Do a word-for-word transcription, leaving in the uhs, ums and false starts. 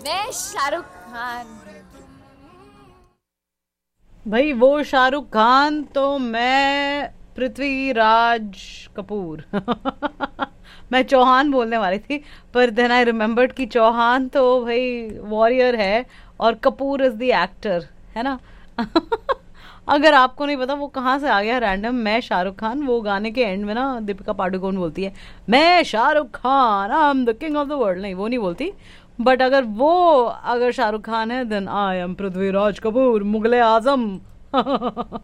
मैं शाहरुख खान। भाई वो शाहरुख खान तो मैं पृथ्वीराज कपूर। मैं चौहान बोलने वाली थी, पर देन आई रिमेम्बर्ड कि चौहान तो भाई वॉरियर है और कपूर इज द एक्टर, है ना। अगर आपको नहीं पता वो कहाँ से आ गया रैंडम, मैं शाहरुख खान, वो गाने के एंड में ना दीपिका पादुकोण बोलती है मैं Shahrukh Khan, I am the king of the world, नहीं वो नहीं बोलती। बट अगर वो अगर शाहरुख खान है then I am Prithviraj Kapoor, Mughal e Azam.